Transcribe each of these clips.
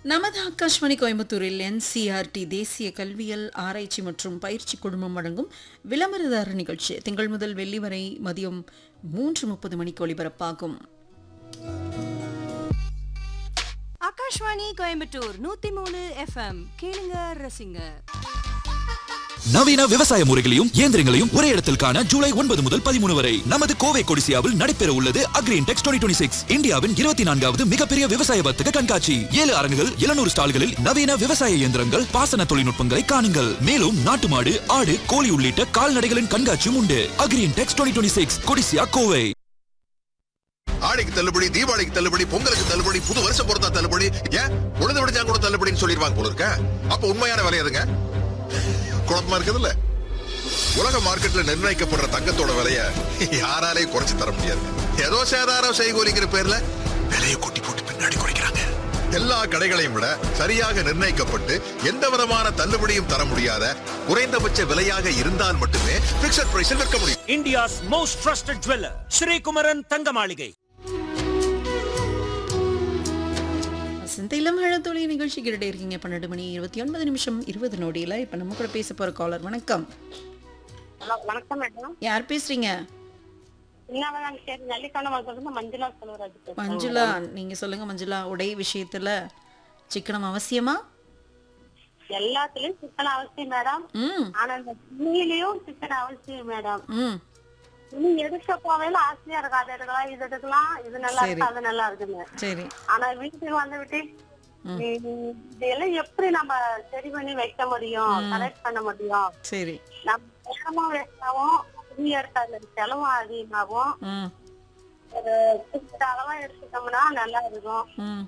நமது ஆகாஷ்வாணி கோயம்புத்தூரில் என்சிஆர்டி தேசிய கல்வியல் ஆராய்ச்சி மற்றும் பயிற்சி குழுமம் வழங்கும் விளம்பரதார நிகழ்ச்சி திங்கள் முதல் வெள்ளி வரை மதியம் 3:30 மணிக்கு ஒலிபரப்பாகும். ஆகாஷ்வாணி கோயம்புத்தூர் 103 FM கேளுங்க ரசிங்க. நவீன விவசாய முறைகளையும் இயந்திரங்களையும் ஒரே இடத்தில் காண ஜூலை 9 முதல் 13 வரை நமது கோவை கொடிசியாவில் நடைபெற உள்ளது அக்ரின்டெக்ஸ் 2026 இந்தியாவின் 24வது மிகப்பெரிய விவசாய வர்த்தக கண்காட்சி. 7 அரங்குகள் 700 ஸ்டால்களில் நவீன விவசாய இயந்திரங்கள், பாசன தொழில்நுட்பங்களை காணுங்கள். மேலும் நாட்டு மாடு, ஆடு, கோழி உள்ளிட்ட கால்நடைகளின் கண்காட்சியும் உண்டு. அக்ரின்டெக்ஸ் 2026 கொடிசியா கோவை. ஆடிக்கு தள்ளுபடி, தீபாவளிக்கு தள்ளுபடி, பொங்கலுக்கு தள்ளுபடி, புது வருஷம் பொறுத்தா தள்ளுபடி, ஏன் உழுது விடுச்சா கூட தள்ளுபடின்னு சொல்லிடுவாங்க போல இருக்க. அப்ப உண்மையான விலை எதுங்க? குழப்பமா இருக்குதுல்ல. உலக மார்க்கெட்ல நிர்ணயிக்கப்படுற தங்கத்தோட விலைய யாராலையும் குறைச்சு தர முடியாது. ஏதோ சேதாரம் செய்கூலிங்கிற பேர்ல விலையை கொட்டி போட்டு பின்னாடி குறைக்கிறாங்க. எல்லா கடைகளையும் விட சரியாக நிர்ணயிக்கப்பட்டு எந்த விதமான தள்ளுபடியும் தர முடியாத குறைந்தபட்ச விலையாக இருந்தால் மட்டுமே பிக்ஸட் பிரைஸில் விற்க முடியும். India's most trusted jeweler, Sri Kumaran Thangamaligai. இளம் தொழில் நிகழ்ச்சி கிட்ட இருக்கீங்க. 12 மணி 29 நிமிஷம் 20 நொடியில இப்ப நம்ம கூட பேச போற காலர். வணக்கம். வணக்கம் மேடம். யார் பேசுறீங்க? மஞ்சுளா, நீங்க சொல்லுங்க மஞ்சுளா. உடை விஷயத்துல சிக்கனம் அவசியமா? எல்லாத்துலயும் சிக்கன் அவசியம் மேடம். ஆனா இந்த துணியிலயும் சிக்கன் அவசியம் மேடம். துணி எடுக்க போவேல ஆசையா இருக்கு, அதை எடுக்கலாம், இது எடுக்கலாம், இது நல்லா இருக்கு, அது நல்லா இருக்குங்க. சரி. ஆனா வீட்டுக்கு வந்து விட்டு இதெல்லாம் எப்படி நம்ம சரி பண்ணி வைக்க முடியும், கரெக்ட் பண்ண முடியும்? சரி. நம்ம நேரமும் வேஸ்டாவும், துணி எடுக்காத செலவும் அதிகமாகும். ஒரு குறிப்பிட்ட அளவா எடுத்துட்டோம்னா நல்லா இருக்கும்.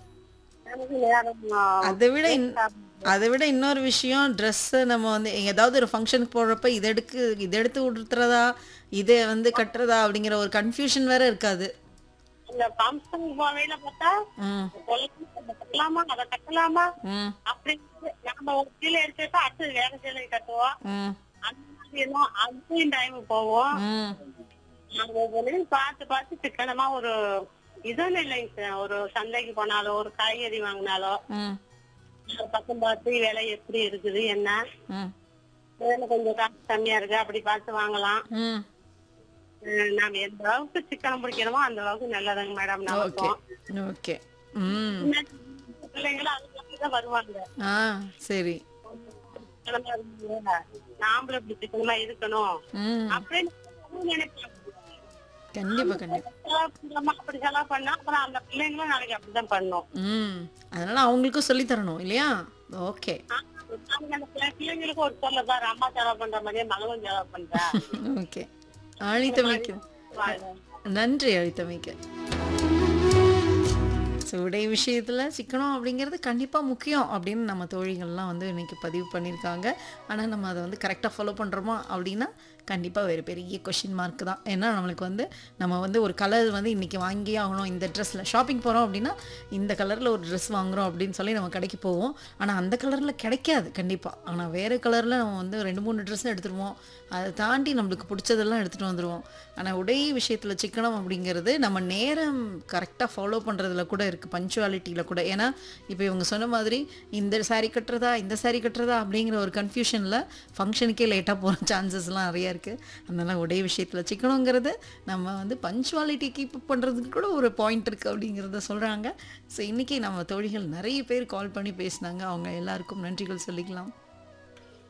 அதை விட இன்னொரு விஷயம், ட்ரெஸ் நம்ம வந்து ஏதாவது ஒரு ஃபங்க்ஷனுக்கு போடுறப்ப இதை எடுத்து உடுத்துறதா, இதை வந்து கட்டுறதா அப்படிங்கிற ஒரு கன்ஃபியூஷன் வேற இருக்காது. இந்த ஃபங்க்ஷனுக்கு போவேல பார்த்தா கட்டலாமா, அதை கட்டலாமா அப்படின்னு நம்ம ஒரு கீழே எடுத்துட்டா அடுத்து வேற சேலை கட்டுவோம். அந்த மாதிரி எல்லாம் அதுவும் டைம் போவோம். பார்த்து பார்த்து சிக்கனமா ஒரு இதுன்னு இல்லைங்க சார். ஒரு சந்தைக்கு போனாலோ ஒரு காய்கறி வாங்கினாலோ பக்கம் பார்த்து விலை எப்படி இருக்குது, என்ன கொஞ்சம் காசு கம்மியா இருக்கு அப்படி பார்த்து வாங்கலாம். நாம எந்த அளவுக்கு சிக்கனம் பிடிக்கணுமோ அந்த அளவுக்கு நல்லதாங்க மேடம். ஓகே. பிள்ளைங்களும் அதுதான் வருவாங்க. சரி. நாமளும் இப்படி சிக்கனமா இருக்கணும் அப்படின்னு நினைப்பாங்க. கண்டிப்பா கண்டிப்பா. அப்படி செலவு பண்ணா அப்புறம் அந்த பிள்ளைங்களும் நாளைக்கு அப்படிதான் பண்ணும். அதனால அவங்களுக்கும் சொல்லி தரணும் இல்லையா? ஓகே. பிள்ளைங்களுக்கு ஒரு சொல்ல பாரு, அம்மா செலவு பண்ற மாதிரியே மகளும் செலவு பண்றா. ஓகே. அழித்தமைக்கு நன்றி. அழித்தமைக்கு உடை விஷயத்துல சிக்கனம் அப்படிங்கிறது கண்டிப்பா முக்கியம் அப்படின்னு நம்ம தோழிகள்லாம் வந்து இன்னைக்கு பதிவு பண்ணியிருக்காங்க. ஆனா நம்ம அதை வந்து கரெக்டா ஃபாலோ பண்றோமா அப்படின்னா கண்டிப்பா வேறு பெரிய கொஸ்டின் மார்க் தான். ஏன்னா நம்மளுக்கு வந்து நம்ம வந்து ஒரு கலர் வந்து இன்னைக்கு வாங்கியே ஆகணும், இந்த ட்ரெஸ்ல ஷாப்பிங் போறோம் அப்படின்னா இந்த கலர்ல ஒரு ட்ரெஸ் வாங்குறோம் அப்படின்னு சொல்லி நம்ம கடைக்கு போவோம். ஆனா அந்த கலர்ல கிடைக்காது கண்டிப்பா. ஆனா வேறு கலர்ல நம்ம வந்து 2-3 ட்ரெஸ் எடுத்துருவோம். அதை தாண்டி நம்மளுக்கு பிடிச்சதெல்லாம் எடுத்துட்டு வந்துடுவோம். ஆனால் உடை விஷயத்தில் சிக்கனம் அப்படிங்கிறது நம்ம நேரம் கரெக்டாக ஃபாலோ பண்ணுறதுல கூட இருக்குது, பஞ்சுவாலிட்டியில் கூட. ஏன்னா இப்போ இவங்க சொன்ன மாதிரி இந்த சாரீ கட்டுறதா இந்த சாரீ கட்டுறதா அப்படிங்கிற ஒரு கன்ஃபியூஷனில் ஃபங்க்ஷனுக்கே லேட்டாக போகிற சான்சஸ்லாம் நிறையா இருக்குது. அதனால் உடை விஷயத்தில் சிக்கனங்கிறது நம்ம வந்து பஞ்சுவாலிட்டி கீப் அப் பண்ணுறதுக்கு கூட ஒரு பாயிண்ட் இருக்குது அப்படிங்கிறத சொல்கிறாங்க. ஸோ இன்றைக்கி நம்ம தோழிகள் நிறைய பேர் கால் பண்ணி பேசினாங்க. அவங்க எல்லாருக்கும் நன்றிகள் சொல்லிக்கலாம்.